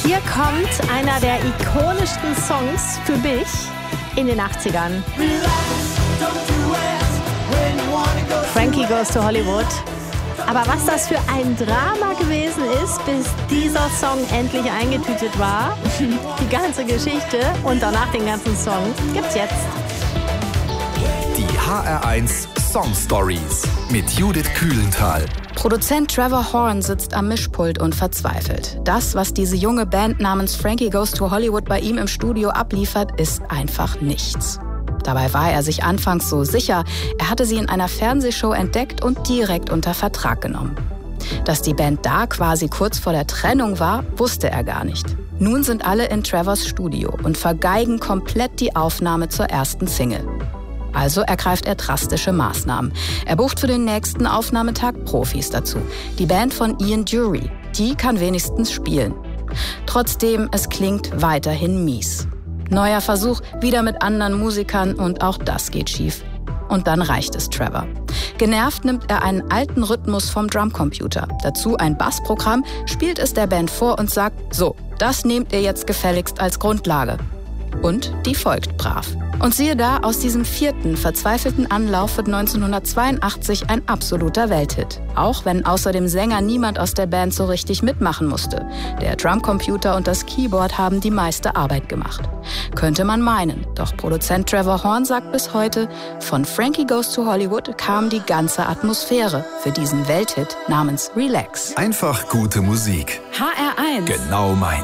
Hier kommt einer der ikonischsten Songs für mich in den 80ern. Frankie Goes to Hollywood. Aber was das für ein Drama gewesen ist, bis dieser Song endlich eingetütet war, die ganze Geschichte und danach den ganzen Song, gibt's jetzt. Die HR1 Song Stories mit Judith Kühlenthal. Produzent Trevor Horn sitzt am Mischpult und verzweifelt. Das, was diese junge Band namens Frankie Goes to Hollywood bei ihm im Studio abliefert, ist einfach nichts. Dabei war er sich anfangs so sicher, er hatte sie in einer Fernsehshow entdeckt und direkt unter Vertrag genommen. Dass die Band da quasi kurz vor der Trennung war, wusste er gar nicht. Nun sind alle in Trevors Studio und vergeigen komplett die Aufnahme zur ersten Single. Also ergreift er drastische Maßnahmen. Er bucht für den nächsten Aufnahmetag Profis dazu. Die Band von Ian Dury, die kann wenigstens spielen. Trotzdem, es klingt weiterhin mies. Neuer Versuch, wieder mit anderen Musikern und auch das geht schief. Und dann reicht es Trevor. Genervt nimmt er einen alten Rhythmus vom Drumcomputer. Dazu ein Bassprogramm, spielt es der Band vor und sagt, so, das nehmt ihr jetzt gefälligst als Grundlage. Und die folgt brav. Und siehe da, aus diesem vierten, verzweifelten Anlauf wird 1982 ein absoluter Welthit. Auch wenn außer dem Sänger niemand aus der Band so richtig mitmachen musste. Der Drumcomputer und das Keyboard haben die meiste Arbeit gemacht. Könnte man meinen, doch Produzent Trevor Horn sagt bis heute, von Frankie Goes to Hollywood kam die ganze Atmosphäre für diesen Welthit namens Relax. Einfach gute Musik. HR1. Genau mein.